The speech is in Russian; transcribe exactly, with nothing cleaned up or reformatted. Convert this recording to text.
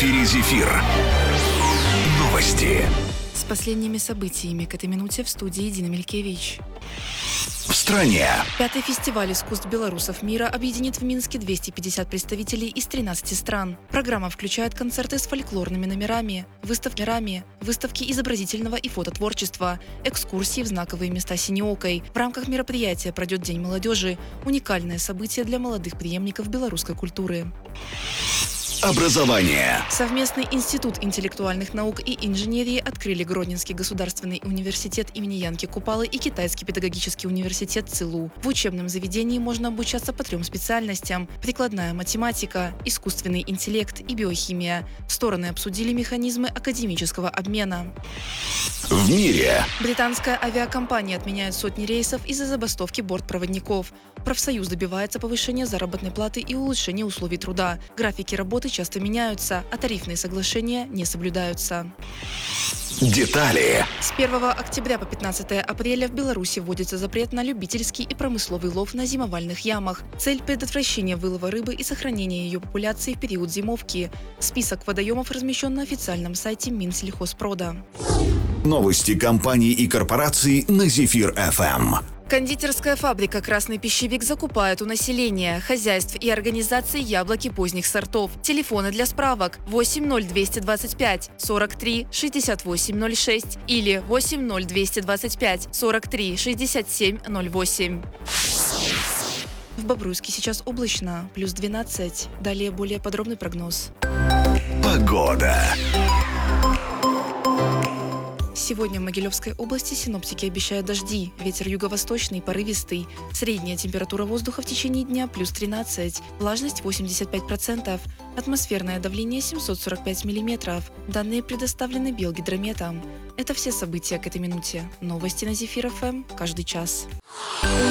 эфире «Зефир». Новости. С последними событиями к этой минуте в студии Дина Мелькевич. В стране. Пятый фестиваль искусств белорусов мира объединит в Минске двести пятьдесят представителей из тринадцати стран. Программа включает концерты с фольклорными номерами, выставки, рами, выставки изобразительного и фототворчества, экскурсии в знаковые места Синеокой. В рамках мероприятия пройдет День молодежи – уникальное событие для молодых преемников белорусской культуры. Образование. Совместный институт интеллектуальных наук и инженерии открыли Гродненский государственный университет имени Янки Купалы и Китайский педагогический университет ЦИЛУ. В учебном заведении можно обучаться по трем специальностям – прикладная математика, искусственный интеллект и биохимия. Стороны обсудили механизмы академического обмена. В мире. Британская авиакомпания отменяет сотни рейсов из-за забастовки бортпроводников. Профсоюз добивается повышения заработной платы и улучшения условий труда. Графики работы часто меняются, а тарифные соглашения не соблюдаются. Детали. С первого октября по пятнадцатое апреля в Беларуси вводится запрет на любительский и промысловый лов на зимовальных ямах. Цель – предотвращение вылова рыбы и сохранение ее популяции в период зимовки. Список водоемов размещен на официальном сайте Минсельхозпрода. Новости компаний и корпораций на «Зефир-эф эм». Кондитерская фабрика «Красный пищевик» закупает у населения, хозяйств и организаций яблоки поздних сортов. Телефоны для справок восемь ноль двести двадцать пять сорок три шестьдесят восемь ноль шесть или восемь ноль двести двадцать пять сорок три шестьдесят семь ноль восемь. В Бобруйске сейчас облачно, плюс двенадцать. Далее более подробный прогноз. Погода. Сегодня в Могилевской области синоптики обещают дожди, ветер юго-восточный, порывистый. Средняя температура воздуха в течение дня плюс тринадцать, влажность восемьдесят пять процентов, атмосферное давление семьсот сорок пять миллиметров. Данные предоставлены Белгидрометом. Это все события к этой минуте. Новости на «Зефир-эф эм» каждый час.